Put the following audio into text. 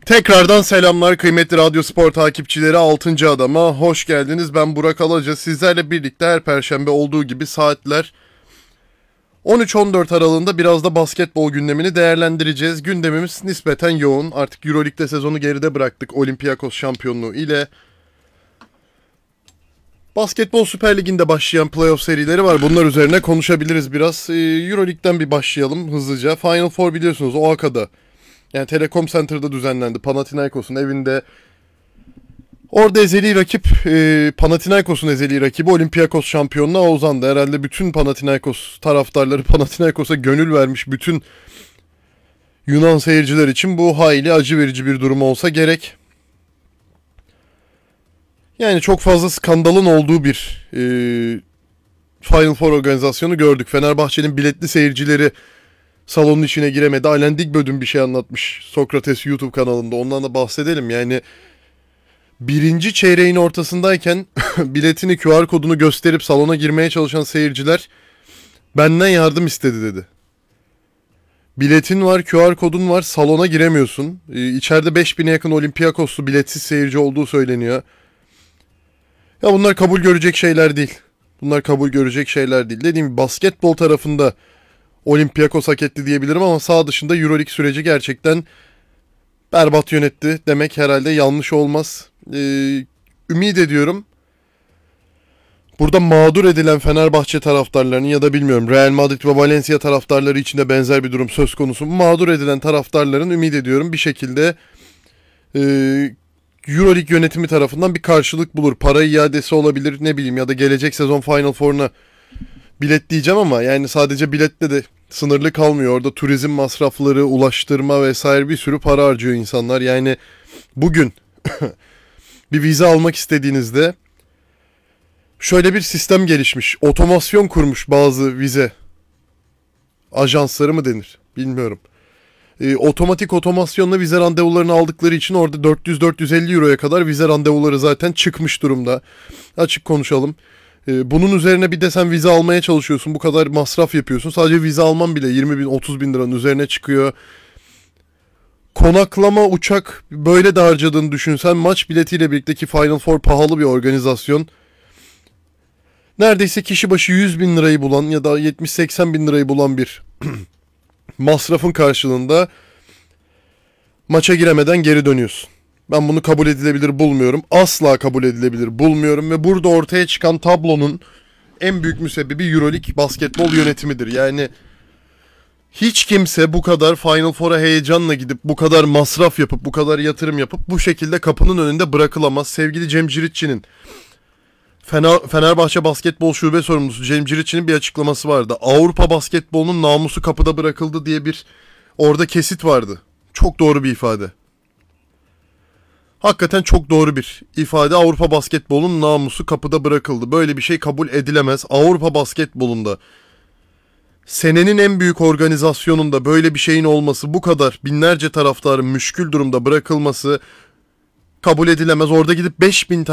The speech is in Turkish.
Tekrardan selamlar kıymetli Radyo Spor takipçileri, 6. Adam'a hoş geldiniz. Ben Burak Alaca. Sizlerle birlikte her perşembe olduğu gibi saatler 13-14 aralığında biraz da basketbol gündemini değerlendireceğiz. Gündemimiz nispeten yoğun. Artık Euroleague'de sezonu geride bıraktık Olympiakos şampiyonluğu ile. Basketbol Süper Ligi'nde başlayan playoff serileri var. Bunlar üzerine konuşabiliriz biraz. Euroleague'den bir başlayalım hızlıca. Final Four biliyorsunuz Oaka'da. Yani Telekom Center'da düzenlendi. Panathinaikos'un evinde. Orada ezeli rakip, Panathinaikos'un ezeli rakibi Olympiakos şampiyonluğa uzandı. Herhalde bütün Panathinaikos taraftarları Panathinaikos'a gönül vermiş bütün Yunan seyirciler için bu hayli acı verici bir durum olsa gerek. Yani çok fazla skandalın olduğu bir Final Four organizasyonu gördük. Fenerbahçe'nin biletli seyircileri salonun içine giremedi. Alen Digböd'ün bir şey anlatmış Sokrates YouTube kanalında. Ondan da bahsedelim. Yani birinci çeyreğin ortasındayken biletini, QR kodunu gösterip salona girmeye çalışan seyirciler benden yardım istedi dedi. Biletin var, QR kodun var, salona giremiyorsun. İçeride 5000'e yakın Olympiakoslu biletsiz seyirci olduğu söyleniyor. Ya bunlar kabul görecek şeyler değil. Bunlar kabul görecek şeyler değil. Dediğim gibi basketbol tarafında Olympiakos hak etti diyebilirim ama sağ dışında Euroleague süreci gerçekten berbat yönetti demek herhalde yanlış olmaz. Ümit ediyorum burada mağdur edilen Fenerbahçe taraftarlarının ya da bilmiyorum Real Madrid ve Valencia taraftarları için de benzer bir durum söz konusu. Mağdur edilen taraftarların ümit ediyorum bir şekilde Euroleague yönetimi tarafından bir karşılık bulur. Para iadesi olabilir, ne bileyim, ya da gelecek sezon Final Four'una bilet diyeceğim ama yani sadece biletle de sınırlı kalmıyor. Orada turizm masrafları, ulaştırma vesaire bir sürü para harcıyor insanlar. Yani bugün bir vize almak istediğinizde şöyle bir sistem gelişmiş. Otomasyon kurmuş bazı vize ajansları mı denir bilmiyorum. Otomatik otomasyonla vize randevularını aldıkları için orada 400-450 euroya kadar vize randevuları zaten çıkmış durumda. Açık konuşalım. Bunun üzerine bir de sen vize almaya çalışıyorsun. Bu kadar masraf yapıyorsun. Sadece vize alman bile 20 bin 30 bin liranın üzerine çıkıyor. Konaklama, uçak, böyle de harcadığını düşünsen maç biletiyle birlikteki Final Four pahalı bir organizasyon. Neredeyse kişi başı 100 bin lirayı bulan ya da 70-80 bin lirayı bulan bir masrafın karşılığında maça giremeden geri dönüyorsun. Ben bunu kabul edilebilir bulmuyorum. Asla kabul edilebilir bulmuyorum ve burada ortaya çıkan tablonun en büyük müsebbibi Euroleague basketbol yönetimidir. Yani hiç kimse bu kadar Final Four'a heyecanla gidip bu kadar masraf yapıp bu kadar yatırım yapıp bu şekilde kapının önünde bırakılamaz. Sevgili Cem Ciritçi'nin, Fenerbahçe basketbol şube sorumlusu Cem Ciritçi'nin bir açıklaması vardı. Avrupa basketbolunun namusu kapıda bırakıldı diye bir orada kesit vardı. Çok doğru bir ifade. Hakikaten çok doğru bir ifade. Avrupa basketbolunun namusu kapıda bırakıldı. Böyle bir şey kabul edilemez. Avrupa basketbolunda senenin en büyük organizasyonunda böyle bir şeyin olması, bu kadar binlerce taraftarın müşkül durumda bırakılması kabul edilemez. Orada gidip 5000